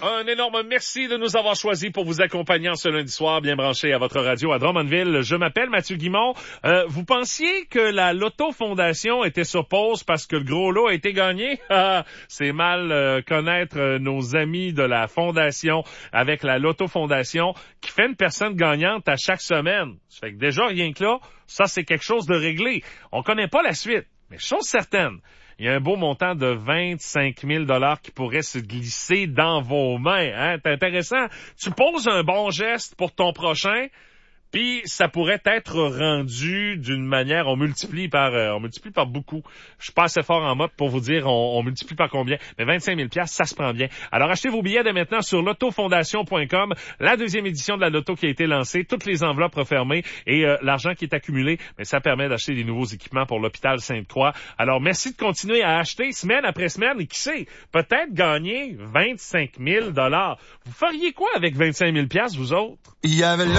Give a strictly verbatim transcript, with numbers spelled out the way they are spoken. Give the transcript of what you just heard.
Un énorme merci de nous avoir choisis pour vous accompagner en ce lundi soir, bien branché à votre radio à Drummondville. Je m'appelle Mathieu Guimond. Euh, vous pensiez que la Loto Fondation était sur pause parce que le gros lot a été gagné? C'est mal euh, connaître euh, nos amis de la Fondation avec la Loto Fondation qui fait une personne gagnante à chaque semaine. Ça fait que déjà, rien que là, ça c'est quelque chose de réglé. On connaît pas la suite, mais chose certaine. Il y a un beau montant de vingt-cinq mille dollars qui pourrait se glisser dans vos mains. Hein? C'est intéressant. Tu poses un bon geste pour ton prochain, puis ça pourrait être rendu d'une manière, on multiplie par euh, on multiplie par beaucoup. Je suis pas assez fort en mode pour vous dire on, on multiplie par combien, mais vingt-cinq mille dollars, ça se prend bien. Alors achetez vos billets dès maintenant sur lotofondation point com, la deuxième édition de la Loto qui a été lancée, toutes les enveloppes refermées et euh, l'argent qui est accumulé, mais ça permet d'acheter des nouveaux équipements pour l'hôpital Sainte-Croix. Alors merci de continuer à acheter semaine après semaine et qui sait, peut-être gagner vingt-cinq mille dollars. Vous feriez quoi avec vingt-cinq mille dollars vous autres? Il y avait